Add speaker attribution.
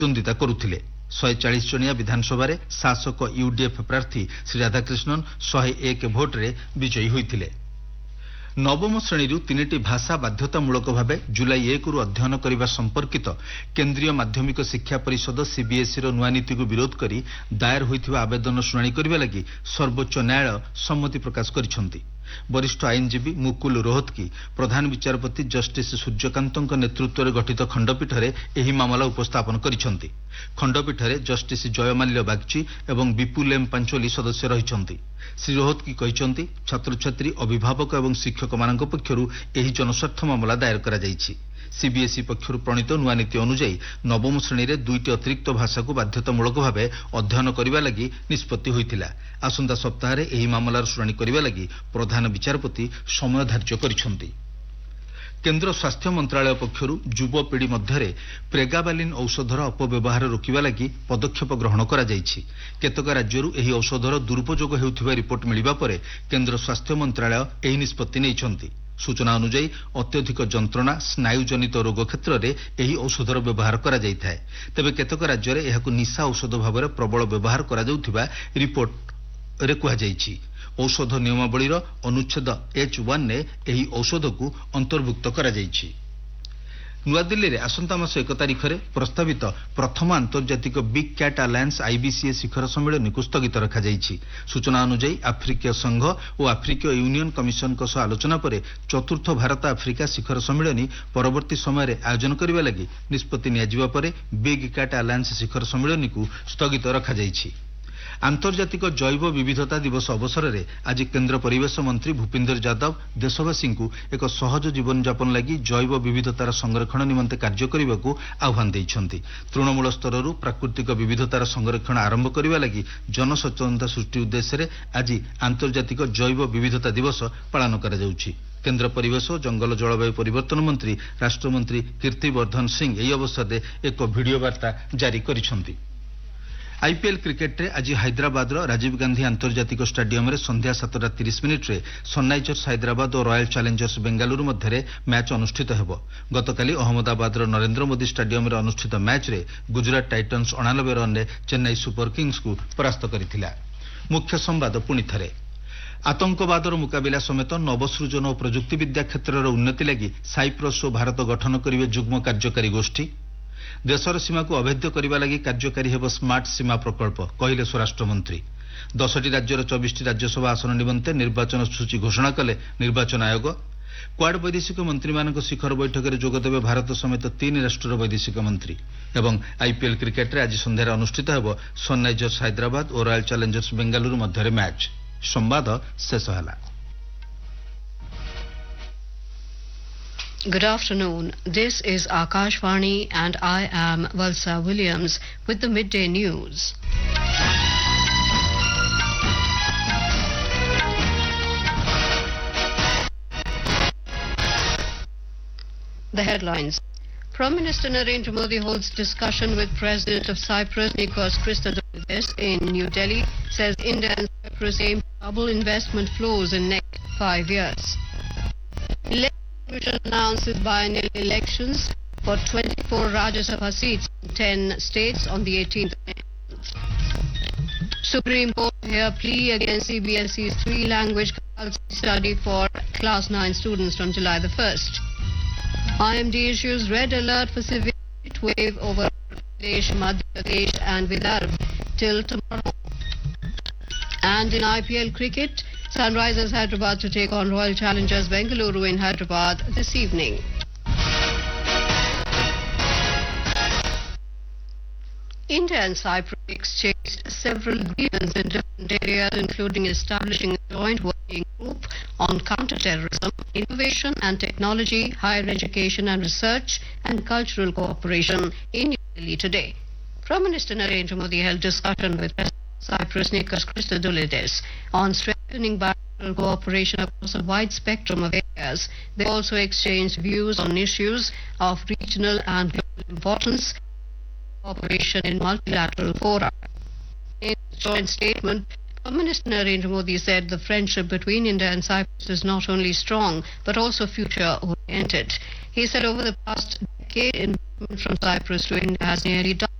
Speaker 1: ପ୍ରତିଦ୍ୱନ୍ଦିତା କରୁଥିଲେ। 140 ଜଣିଆ ବିଧାନସଭାରେ ଶାସକ ୟୁଡିଏଫ୍ ପ୍ରାର୍ଥୀ ଶ୍ରୀ ରାଧାକ୍ରିଷ୍ଣନ୍ 101 ଭୋଟରେ ବିଜୟୀ ହୋଇଥିଲେ। ନବମ ଶ୍ରେଣୀରୁ 3ଟି ଭାଷା ବାଧ୍ୟତାମୂଳକ ଭାବେ ଜୁଲାଇ 1ରୁ ଅଧ୍ୟୟନ କରିବା ସମ୍ପର୍କିତ କେନ୍ଦ୍ରୀୟ ମାଧ୍ୟମିକ ଶିକ୍ଷା ପରିଷଦ ସିବିଏସ୍ଇର ନୂଆ ନୀତିକୁ ବିରୋଧ କରି ଦାୟର ହୋଇଥିବା ଆବେଦନ ଶୁଣାଣି କରିବା ଲାଗି ସର୍ବୋଚ୍ଚ ନ୍ୟାୟାଳୟ ସମ୍ମତି ପ୍ରକାଶ କରିଛନ୍ତି। ବରିଷ୍ଠ ଆଇନଜୀବୀ ମୁକୁଲ ରୋହତକି ପ୍ରଧାନ ବିଚାରପତି ଜଷ୍ଟିସ୍ ସୂର୍ଯ୍ୟକାନ୍ତଙ୍କ ନେତୃତ୍ୱରେ ଗଠିତ ଖଣ୍ଡପୀଠରେ ଏହି ମାମଲା ଉପସ୍ଥାପନ କରିଛନ୍ତି। ଖଣ୍ଡପୀଠରେ ଜଷ୍ଟିସ୍ ଜୟମାଲ୍ୟ ବାଗ୍ଚି ଏବଂ ବିପୁଲ ଏମ୍ ପାଞ୍ଚୋଲି ସଦସ୍ୟ ରହିଛନ୍ତି। ଶ୍ରୀ ରୋହତକି କହିଛନ୍ତି ଛାତ୍ରଛାତ୍ରୀ ଅଭିଭାବକ ଏବଂ ଶିକ୍ଷକମାନଙ୍କ ପକ୍ଷରୁ ଏହି ଜନସ୍ୱାର୍ଥ ମାମଲା ଦାୟର କରାଯାଇଛି। ସିବିଏସ୍ଇ ପକ୍ଷରୁ ପ୍ରଣୀତ ନୂଆ ନୀତି ଅନୁଯାୟୀ ନବମ ଶ୍ରେଣୀରେ 2ଟି ଅତିରିକ୍ତ ଭାଷାକୁ ବାଧ୍ୟତାମୂଳକ ଭାବେ ଅଧ୍ୟୟନ କରିବା ଲାଗି ନିଷ୍ପତ୍ତି ହୋଇଥିଲା। ଆସନ୍ତା ସପ୍ତାହରେ ଏହି ମାମଲାର ଶୁଣାଣି କରିବା ଲାଗି ପ୍ରଧାନ ବିଚାରପତି ସମୟ ଧାର୍ଯ୍ୟ କରିଛନ୍ତି। କେନ୍ଦ୍ର ସ୍ୱାସ୍ଥ୍ୟ ମନ୍ତ୍ରଣାଳୟ ପକ୍ଷରୁ ଯୁବପିଢ଼ି ମଧ୍ୟରେ ପ୍ରେଗାବାଲିନ୍ ଔଷଧର ଅପବ୍ୟବହାର ରୋକିବା ଲାଗି ପଦକ୍ଷେପ ଗ୍ରହଣ କରାଯାଇଛି। କେତେକ ରାଜ୍ୟରୁ ଏହି ଔଷଧର ଦୁରୁପଯୋଗ ହେଉଥିବା ରିପୋର୍ଟ ମିଳିବା ପରେ କେନ୍ଦ୍ର ସ୍ୱାସ୍ଥ୍ୟ ମନ୍ତ୍ରଣାଳୟ ଏହି ନିଷ୍ପତ୍ତି ନେଇଛନ୍ତି। ସୂଚନା ଅନୁଯାୟୀ ଅତ୍ୟଧିକ ଯନ୍ତ୍ରଣା ସ୍ନାୟୁଜନିତ ରୋଗ କ୍ଷେତ୍ରରେ ଏହି ଔଷଧର ବ୍ୟବହାର କରାଯାଇଥାଏ। ତେବେ କେତେକ ରାଜ୍ୟରେ ଏହାକୁ ନିଶା ଔଷଧ ଭାବରେ ପ୍ରବଳ ବ୍ୟବହାର କରାଯାଉଥିବା ରିପୋର୍ଟରେ କୁହାଯାଇଛି। ଔଷଧ ନିୟମାବଳୀର ଅନୁଚ୍ଛେଦ H1ରେ ଏହି ଔଷଧକୁ ଅନ୍ତର୍ଭୁକ୍ତ କରାଯାଇଛି। ନୂଆଦିଲ୍ଲୀରେ ଆସନ୍ତା ମାସ 1 ତାରିଖରେ ପ୍ରସ୍ତାବିତ ପ୍ରଥମ ଆନ୍ତର୍ଜାତିକ ବିଗ୍ କ୍ୟାଟ୍ ଆଲାଏନ୍ସ IBCA ଶିଖର ସମ୍ମିଳନୀକୁ ସ୍ଥଗିତ ରଖାଯାଇଛି। ସୂଚନା ଅନୁଯାୟୀ ଆଫ୍ରିକୀୟ ସଂଘ ଓ ଆଫ୍ରିକୀୟ ୟୁନିୟନ କମିଶନଙ୍କ ସହ ଆଲୋଚନା ପରେ ଚତୁର୍ଥ ଭାରତ ଆଫ୍ରିକା ଶିଖର ସମ୍ମିଳନୀ ପରବର୍ତ୍ତୀ ସମୟରେ ଆୟୋଜନ କରିବା ଲାଗି ନିଷ୍ପତ୍ତି ନିଆଯିବା ପରେ ବିଗ୍ କ୍ୟାଟ୍ ଆଲାଏନ୍ସ ଶିଖର ସମ୍ମିଳନୀକୁ ସ୍ଥଗିତ ରଖାଯାଇଛି। ଆନ୍ତର୍ଜାତିକ ଜୈବ ବିବିଧତା ଦିବସ ଅବସରରେ ଆଜି କେନ୍ଦ୍ର ପରିବେଶ ମନ୍ତ୍ରୀ ଭୂପିନ୍ଦର ଯାଦବ ଦେଶବାସୀଙ୍କୁ ଏକ ସହଜ ଜୀବନଯାପନ ଲାଗି ଜୈବ ବିବିଧତାର ସଂରକ୍ଷଣ ନିମନ୍ତେ କାର୍ଯ୍ୟ କରିବାକୁ ଆହ୍ୱାନ ଦେଇଛନ୍ତି। ତୃଣମୂଳ ସ୍ତରରୁ ପ୍ରାକୃତିକ ବିବିଧତାର ସଂରକ୍ଷଣ ଆରମ୍ଭ କରିବା ଲାଗି ଜନସଚେତନତା ସୃଷ୍ଟି ଉଦ୍ଦେଶ୍ୟରେ ଆଜି ଆନ୍ତର୍ଜାତିକ ଜୈବ ବିବିଧତା ଦିବସ ପାଳନ କରାଯାଉଛି। କେନ୍ଦ୍ର ପରିବେଶ ଓ ଜଙ୍ଗଲ ଜଳବାୟୁ ପରିବର୍ତ୍ତନ ମନ୍ତ୍ରୀ ରାଷ୍ଟ୍ରମନ୍ତ୍ରୀ କୀର୍ତ୍ତିବର୍ଦ୍ଧନ ସିଂ ଏହି ଅବସରରେ ଏକ ଭିଡିଓ ବାର୍ତ୍ତା ଜାରି କରିଛନ୍ତି। ଆଇପିଏଲ୍ କ୍ରିକେଟରେ ଆଜି ହାଇଦ୍ରାବାଦର ରାଜୀବ ଗାନ୍ଧୀ ଆନ୍ତର୍ଜାତିକ ଷ୍ଟାଡିୟମରେ ସନ୍ଧ୍ୟା 7:30ରେ ସନ୍ରାଇଜର୍ସ ହାଇଦ୍ରାବାଦ ଓ ରୟାଲ ଚ୍ୟାଲେଞ୍ଜର୍ସ ବେଙ୍ଗାଲୁରୁ ମଧ୍ୟରେ ମ୍ୟାଚ୍ ଅନୁଷ୍ଠିତ ହେବ। ଗତକାଲି ଅହମ୍ମଦାବାଦର ନରେନ୍ଦ୍ର ମୋଦି ଷ୍ଟାଡିୟମରେ ଅନୁଷ୍ଠିତ ମ୍ୟାଚ୍ରେ ଗୁଜରାଟ ଟାଇଟନ୍ସ 89 ରନ୍ରେ ଚେନ୍ନାଇ ସୁପର କିଙ୍ଗସକୁ ପରାସ୍ତ କରିଥିଲା। ମୁଖ୍ୟ ସମ୍ବାଦ ପୁଣିଥରେ। ଆତଙ୍କବାଦର ମୁକାବିଲା ସମେତ ନବସୃଜନ ଓ ପ୍ରଯୁକ୍ତିବିଦ୍ୟା କ୍ଷେତ୍ରର ଉନ୍ନତି ଲାଗି ସାଇପ୍ରସ୍ ଓ ଭାରତ ଗଠନ କରିବେ ଯୁଗ୍ମ କାର୍ଯ୍ୟକାରୀ ଗୋଷ୍ଠୀ। ଦେଶର ସୀମାକୁ ଅଭେଦ୍ୟ କରିବା ଲାଗି କାର୍ଯ୍ୟକାରୀ ହେବ ସ୍ମାର୍ଟ ସୀମା ପ୍ରକଳ୍ପ, କହିଲେ ସ୍ୱରାଷ୍ଟ୍ରମନ୍ତ୍ରୀ। 10ଟି ରାଜ୍ୟର 24ଟି ରାଜ୍ୟସଭା ଆସନ ନିମନ୍ତେ ନିର୍ବାଚନ ସୂଚୀ ଘୋଷଣା କଲେ ନିର୍ବାଚନ ଆୟୋଗ। କ୍ୱାଡ୍ ବୈଦେଶିକ ମନ୍ତ୍ରୀମାନଙ୍କ ଶିଖର ବୈଠକରେ ଯୋଗଦେବେ ଭାରତ ସମେତ 3 ରାଷ୍ଟ୍ରର ବୈଦେଶିକ ମନ୍ତ୍ରୀ। ଏବଂ ଆଇପିଏଲ୍ କ୍ରିକେଟରେ ଆଜି ସନ୍ଧ୍ୟାରେ ଅନୁଷ୍ଠିତ ହେବ ସନ୍ରାଇଜର୍ସ ହାଇଦ୍ରାବାଦ ଓ ରୟାଲ ଚ୍ୟାଲେଞ୍ଜର୍ସ ବେଙ୍ଗାଲୁରୁ ମଧ୍ୟରେ ମ୍ୟାଚ୍। ସମ୍ବାଦ ଶେଷ ହେଲା।
Speaker 2: Good afternoon. This is Akashvani and I am Valsa Williams with the midday news. The headlines. Prime Minister Narendra Modi holds discussion with President of Cyprus Nikos Christodoulides in New Delhi, says India and Cyprus aim to double investment flows in next 5 years. Commission announces biennial elections for 24 Rajya Sabha seats in 10 states on the 18th of May. Supreme Court hear plea against CBSE's 3-language compulsory study for Class 9 students from July the 1st. IMD issues red alert for severe heat wave over Pradesh, Madhya Pradesh and Vidarbha till tomorrow. And in IPL cricket, Sunrisers Hyderabad to take on Royal Challengers Bengaluru in Hyderabad this evening. India and Cyprus exchanged several agreements in different areas, including establishing a joint working group on counter-terrorism, innovation and technology, higher education and research, and cultural cooperation in New Delhi today. Prime Minister Narendra Modi held discussion with President Cyprus Nikos Christodoulides on strengthening bilateral cooperation across a wide spectrum of areas. They also exchanged views on issues of regional and global importance, cooperation in multilateral fora. In a joint statement, Prime Minister Narendra Modi said the friendship between India and Cyprus is not only strong but also future-oriented. He said over the past decade, investment from Cyprus to India has nearly doubled.